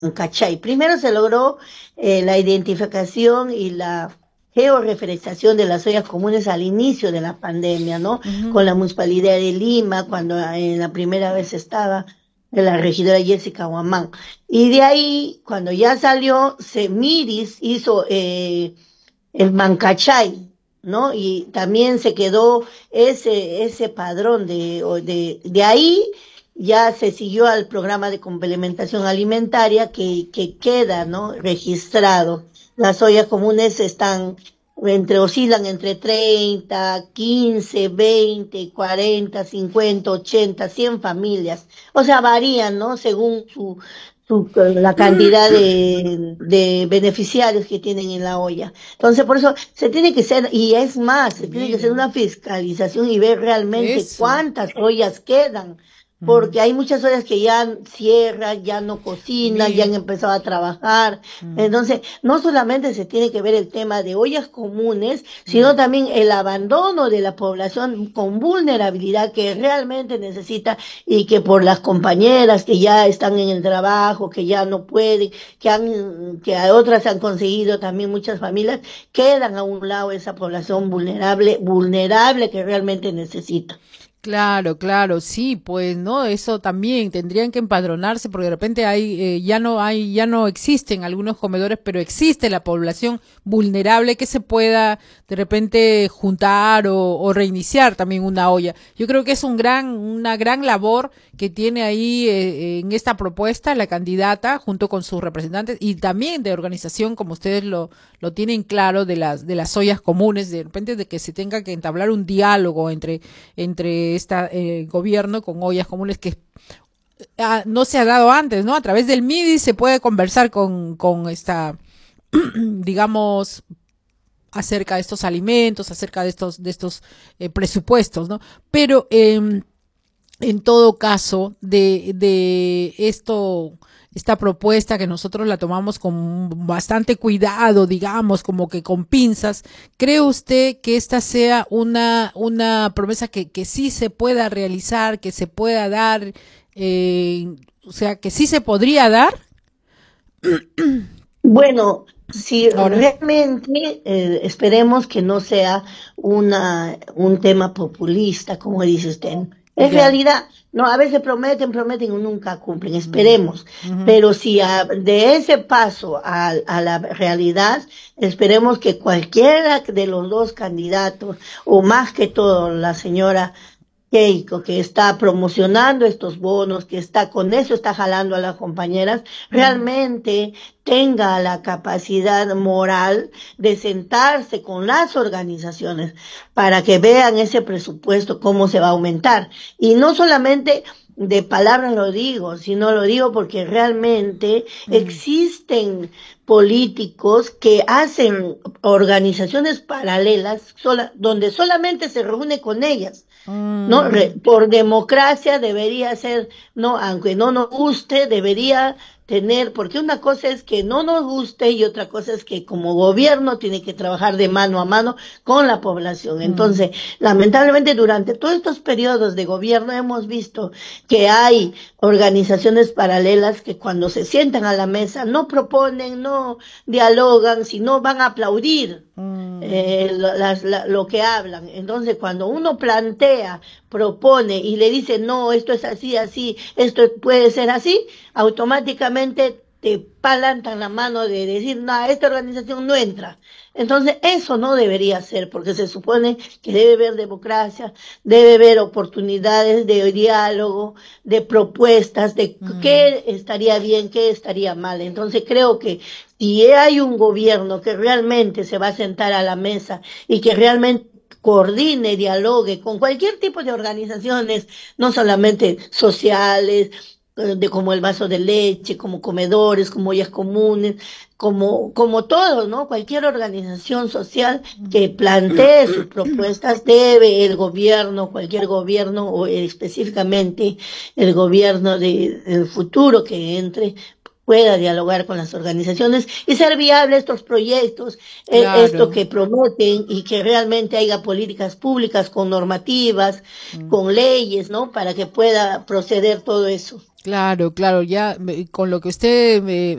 ¿cachai? Primero se logró la identificación y la georreferenciación de las ollas comunes al inicio de la pandemia, ¿no? Ujú. Con la Municipalidad de Lima, cuando en la primera vez estaba la regidora Jessica Huamán. Y de ahí, cuando ya salió, Miris hizo el Mancachay, ¿no? Y también se quedó ese padrón de ahí ya se siguió al programa de complementación alimentaria que queda, ¿no? Registrado. Las ollas comunes oscilan entre 30, 15, 20, 40, 50, 80, 100 familias. O sea, varían, ¿no? Según la cantidad de beneficiarios que tienen en la olla. Entonces, por eso se tiene que ser, y es más, se tiene que hacer Miren, una fiscalización y ver realmente eso. cuántas ollas quedan, Mm, porque hay muchas ollas que ya cierran, ya no cocinan, ya han mi, empezado a trabajar. mm, Entonces, no solamente se tiene que ver el tema de ollas comunes, mm. sino también el abandono de la población con vulnerabilidad que realmente necesita y que por las compañeras que ya están en el trabajo, que ya no pueden, que a otras han conseguido también muchas familias, quedan a un lado esa población vulnerable que realmente necesita. Claro, claro, sí, pues, ¿no? Eso también tendrían que empadronarse porque de repente ya no existen algunos comedores, pero existe la población vulnerable que se pueda de repente juntar o reiniciar también una olla. Yo creo que es una gran labor que tiene ahí en esta propuesta la candidata junto con sus representantes y también de organización, como ustedes lo tienen claro, de las ollas comunes, de repente de que se tenga que entablar un diálogo entre este gobierno con ollas comunes que no se ha dado antes, ¿no? A través del MIDI se puede conversar con esta, digamos, acerca de estos alimentos, acerca de estos presupuestos, ¿no? Pero en todo caso, de esto, esta propuesta que nosotros la tomamos con bastante cuidado, digamos, como que con pinzas, ¿cree usted que esta sea una promesa que sí se pueda realizar, que se pueda dar, o sea, que sí se podría dar Bueno, si ahora? realmente esperemos que no sea un tema populista, como dice usted. En Ya. realidad, no, a veces prometen, prometen y nunca cumplen, Mm, esperemos. ujú, Pero si de ese paso a la realidad, esperemos que cualquiera de los dos candidatos, o más que todo la señora Keiko, que está promocionando estos bonos, que está con eso, está jalando a las compañeras, mm, realmente tenga la capacidad moral de sentarse con las organizaciones para que vean ese presupuesto, cómo se va a aumentar. Y no solamente de palabras lo digo, sino lo digo porque realmente mm, existen políticos que hacen organizaciones paralelas donde solamente se reúne con ellas, ¿no? mm, Por democracia debería ser, no, aunque no nos guste, debería tener, porque una cosa es que no nos guste y otra cosa es que como gobierno tiene que trabajar de mano a mano con la población. mm, Entonces, lamentablemente durante todos estos periodos de gobierno hemos visto que hay organizaciones paralelas que cuando se sientan a la mesa no proponen, no dialogan, sino van a aplaudir mm, lo que hablan. Entonces, cuando uno plantea, propone y le dice, no, esto es así, así, esto puede ser así, automáticamente te palantan la mano de decir, no, esta organización no entra. Entonces, eso no debería ser, porque se supone que debe haber democracia, debe haber oportunidades de diálogo, de propuestas, de mm. qué estaría bien, qué estaría mal. Entonces, creo que si hay un gobierno que realmente se va a sentar a la mesa y que realmente coordine, dialogue con cualquier tipo de organizaciones, no solamente sociales, de como el vaso de leche, como comedores, como ollas comunes, como todos, ¿no? Cualquier organización social que plantee sus propuestas, debe el gobierno, cualquier gobierno, o específicamente el gobierno del futuro que entre, pueda dialogar con las organizaciones y ser viable estos proyectos, esto Claro. que promoten y que realmente haya políticas públicas con normativas, Mm. con leyes, ¿no? Para que pueda proceder todo eso. Claro, claro, ya con lo que usted